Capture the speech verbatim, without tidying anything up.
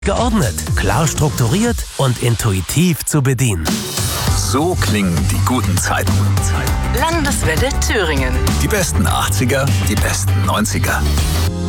Geordnet, klar strukturiert und intuitiv zu bedienen. So klingen die guten Zeiten. Landeswelle Thüringen. Die besten achtziger, die besten neunziger.